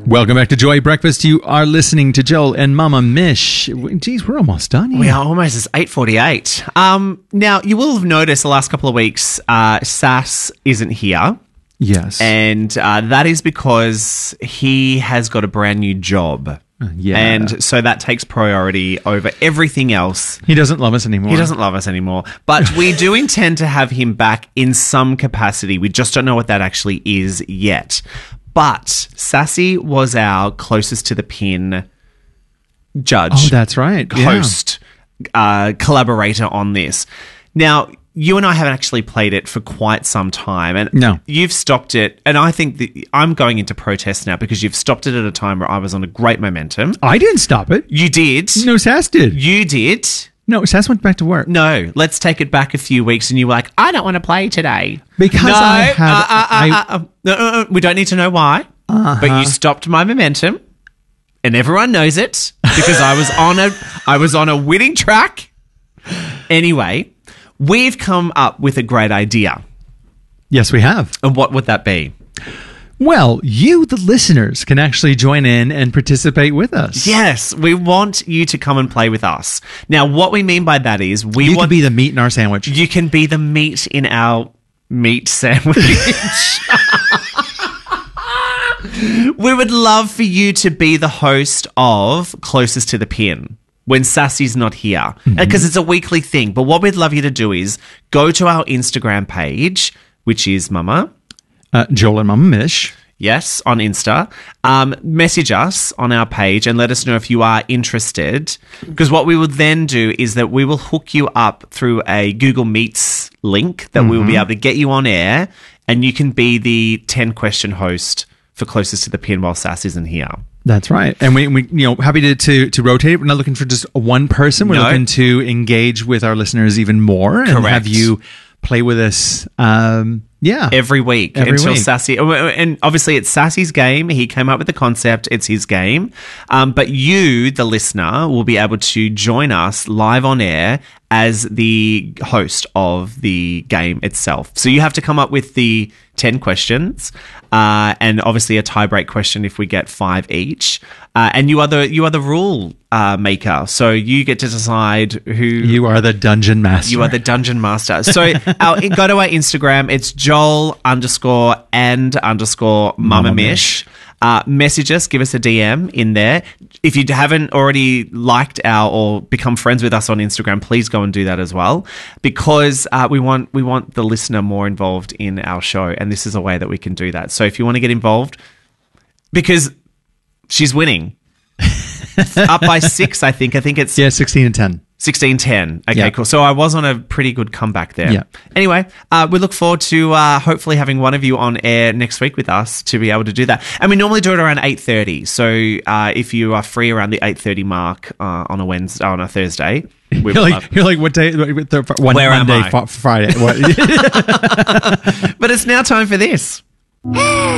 Welcome back to Joy Breakfast. You are listening to Joel and Mama Mish. Geez, we're almost done here. We are almost. It's 8:48. Now, you will have noticed the last couple of weeks, Sass isn't here. Yes. And that is because he has got a brand new job. Yeah. And so that takes priority over everything else. He doesn't love us anymore. He doesn't love us anymore. But we do intend to have him back in some capacity. We just don't know what that actually is yet. But Sassy was our closest to the pin judge. Oh, that's right. Host, collaborator on this. Now, you and I haven't actually played it for quite some time. And No. You've stopped it. And I think that I'm going into protest now because you've stopped it at a time where I was on a great momentum. I didn't stop it. You did. No, Sass did. You did. No, Sass went back to work. No, let's take it back a few weeks. And you were like, I don't want to play today. Because no, I had... we don't need to know why. But you stopped my momentum. And everyone knows it because I was on a winning track. Anyway, we've come up with a great idea. Yes, we have. And what would that be? Well, you, the listeners, can actually join in and participate with us. Yes, we want you to come and play with us. Now, what we mean by that is You can be the meat in our sandwich. You can be the meat in our meat sandwich. We would love for you to be the host of Closest to the Pin when Sassy's not here, because it's a weekly thing. But what we'd love you to do is go to our Instagram page, which is Mama. Joel and Mama Mish. Yes, on Insta. Message us on our page and let us know if you are interested. Because what we will then do is that we will hook you up through a Google Meets link that we will be able to get you on air, and you can be the 10-question host for Closest to the Pin while Sass isn't here. That's right. And we happy to rotate it. We're not looking for just one person. We're looking to engage with our listeners even more and have you play with us. Every week until Sassy, and obviously it's Sassy's game. He came up with the concept. It's his game. But you, the listener, will be able to join us live on air as the host of the game itself. So you have to come up with the 10 questions, and obviously a tie-break question if we get 5 each. And you are the rule maker, so you get to decide who. You are the dungeon master. You are the dungeon master. So go to our Instagram. It's Joel_and_Mama Mish. Message us, give us a DM in there. If you haven't already liked or become friends with us on Instagram, please go and do that as well, because we want the listener more involved in our show, and this is a way that we can do that. So if you want to get involved, because she's winning. Up by 6, I think. I think it's 16-10. 16-10. Okay, cool. So I was on a pretty good comeback there. Yeah. Anyway, we look forward to hopefully having one of you on air next week with us to be able to do that. And we normally do it around 8:30. So if you are free around the 8:30 mark on a Thursday. You're like, what day? Where am I? Friday. But it's now time for this.